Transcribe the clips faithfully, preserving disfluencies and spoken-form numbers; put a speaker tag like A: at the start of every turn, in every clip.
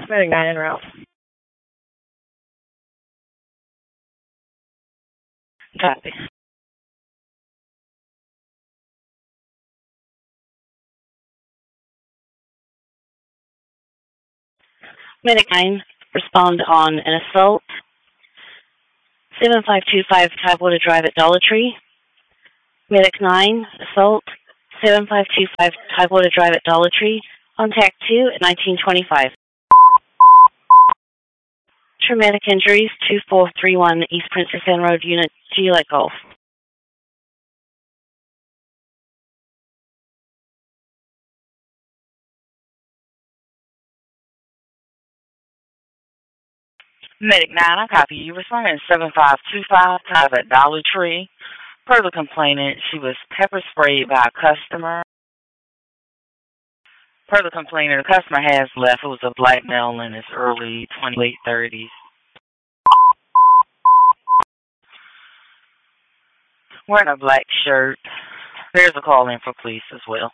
A: Medic nine en route. Copy. Medic nine, respond on an assault. seven five two five Tidewater Drive at Dollar Tree. Medic nine, assault. seven five two five Tidewater Drive at Dollar Tree. Contact two at nineteen twenty-five. Traumatic injuries, two four three one East Princess Anne Road, Unit G like Golf.
B: Medic nine, I copy you. Responding seven five two five, Drive at Dollar Tree. Per the complainant, she was pepper sprayed by a customer. Per the complainant, the customer has left. It was a black male in his early twenties, late thirties. Wearing a black shirt. There's a call in for police as well.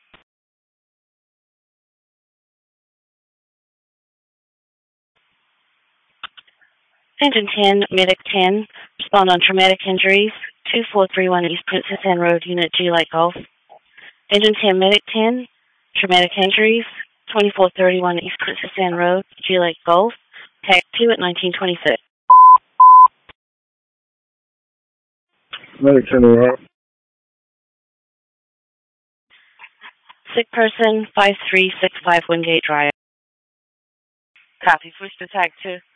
A: Engine ten, Medic ten, respond on traumatic injuries, two four three one East Princess Anne Road, Unit G like Golf. Engine ten, Medic ten, traumatic injuries, twenty-four thirty-one East Princess Anne Road, G like Golf. Tag two at nineteen twenty-six.
C: Medic ten en route.
A: Sick person, five three six five Wingate Drive.
B: Copy. Switch to tag two.